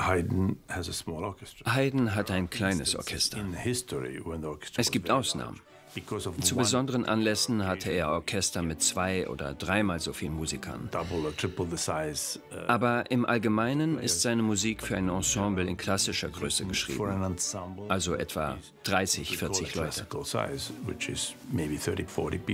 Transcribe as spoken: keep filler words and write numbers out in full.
Haydn hat ein kleines Orchester. Es gibt Ausnahmen. Zu besonderen Anlässen hatte er Orchester mit zwei- oder dreimal so vielen Musikern. Aber im Allgemeinen ist seine Musik für ein Ensemble in klassischer Größe geschrieben, also etwa dreißig, vierzig Leute.